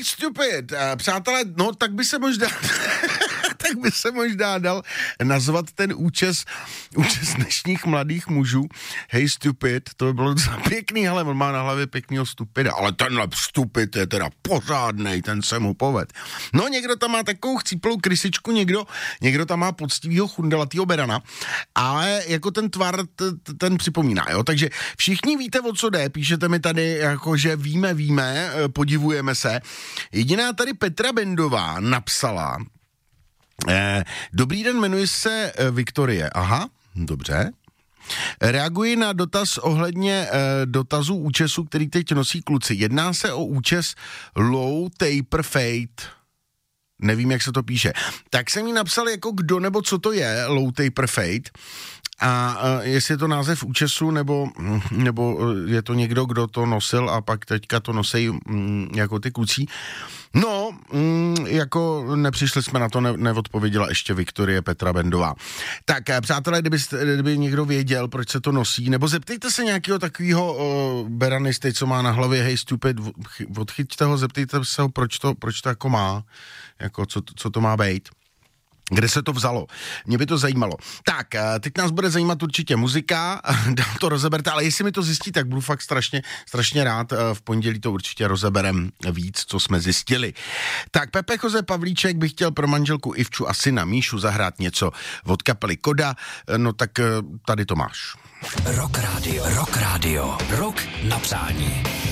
Hey stupid, přátelé, no tak by se možná... tak by se možná dal nazvat ten účes dnešních mladých mužů. Hey stupid, to by bylo docela pěkný, ale on má na hlavě pěknýho stupida, ale tenhle stupid je teda pořádnej, ten se mu poved. No někdo tam má takovou chcíplou krysičku, někdo tam má poctivýho chundelatýho berana, ale jako ten tvar ten připomíná, jo, takže všichni víte, o co jde, píšete mi tady, jakože víme, podivujeme se. Jediná tady Petra Bendová napsala, dobrý den, jmenuji se Viktorie. Aha, dobře. Reaguji na dotaz ohledně dotazů účesu, který teď nosí kluci. Jedná se o účes low taper fade. Nevím, jak se to píše. Tak jsem jí napsal jako kdo nebo co to je low taper fade. A jestli je to název účesu, nebo je to někdo, kdo to nosil a pak teďka to nosí jako ty kluci. No, jako nepřišli jsme na to, neodpověděla ještě Viktorie Petra Bendová. Tak, přátelé, kdyby někdo věděl, proč se to nosí, nebo zeptejte se nějakého takového beranisty, co má na hlavě hey stupid, odchyťte ho, zeptejte se ho, proč to jako má, jako co to má být. Kde se to vzalo? Mě by to zajímalo. Tak, teď nás bude zajímat určitě muzika, dám to rozeberte, ale jestli mi to zjistí, tak budu fakt strašně rád. V pondělí to určitě rozeberem víc, co jsme zjistili. Tak, Pepe Jose Pavlíček by chtěl pro manželku Ivču a syna Míšu zahrát něco od kapely Koda, no tak tady to máš. Rock Radio. Rock na přání.